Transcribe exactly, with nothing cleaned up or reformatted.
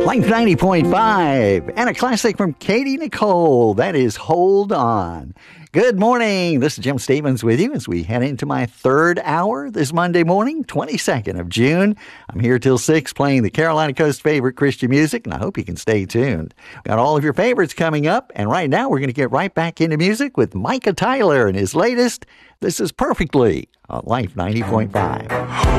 Life ninety point five and a classic from Katie Nicole. That is Hold On. Good morning. This is Jim Stevens with you as we head into my third hour this Monday morning, twenty-second of June. I'm here till six playing the Carolina Coast favorite Christian music, and I hope you can stay tuned. Got all of your favorites coming up, and right now we're going to get right back into music with Micah Tyler and his latest, This Is Perfectly on Life ninety point five.